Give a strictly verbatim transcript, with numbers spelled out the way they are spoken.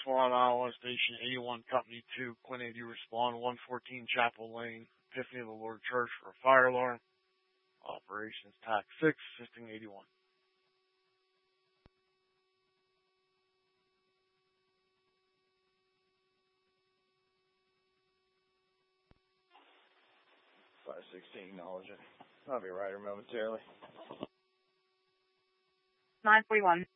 four on Iowa Station, eighty-one Company two, Quinn eighty respond, one fourteen Chapel Lane, Epiphany of the Lord Church for a fire alarm. Operations T A C six, assisting eighty-one. five sixteen, acknowledge it. I'll be right here momentarily. nine forty-one.